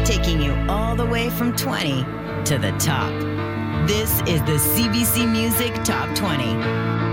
taking you all the way from 20 to the top. This is the CBC Music Top 20.